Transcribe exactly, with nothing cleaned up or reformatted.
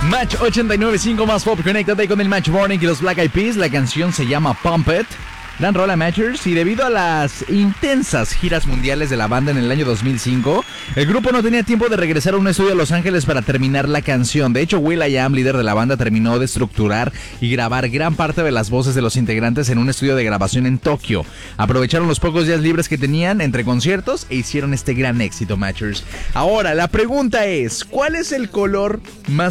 Match ochenta y nueve punto cinco más pop, conéctate con el Match Morning y los Black Eyed Peas. La canción se llama Pump It. Gran rola, Matchers, y debido a las intensas giras mundiales de la banda en el año dos mil cinco, el grupo no tenía tiempo de regresar a un estudio a Los Ángeles para terminar la canción. De hecho, will.i.am, líder de la banda, terminó de estructurar y grabar gran parte de las voces de los integrantes en un estudio de grabación en Tokio. Aprovecharon los pocos días libres que tenían entre conciertos e hicieron este gran éxito, Matchers. Ahora, la pregunta es, ¿cuál es el color más